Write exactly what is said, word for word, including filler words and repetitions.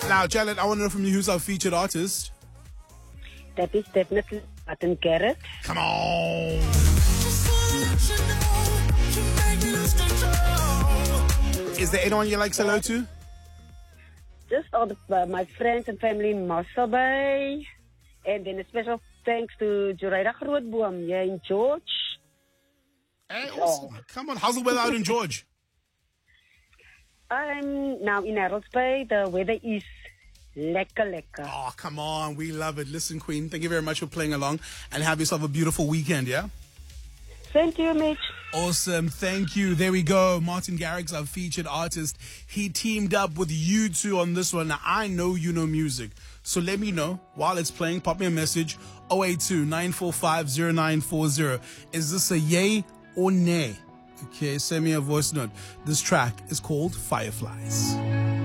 Now, Janet, I want to know from you, who's our featured artist? That is definitely Martin Garrix. Come on. Is there anyone you like to say hello to? Just all the, uh, my friends and family in Mossel Bay. And then a special thanks to Joraida Grootboom, yeah, in George. Hey, awesome. Oh. Come on, how's the weather out in George? I'm now in Harold's Bay. The weather is lekker, lekker. Oh, come on. We love it. Listen, Queen, thank you very much for playing along and have yourself a beautiful weekend, yeah? Thank you, Mitch. Awesome. Thank you. There we go. Martin Garrix, our featured artist. He teamed up with you two on this one. Now, I know you know music. So let me know while it's playing. Pop me a message. oh eight two, nine four five, oh nine four oh. Is this a yay or nay? Okay, send me a voice note. This track is called Fireflies.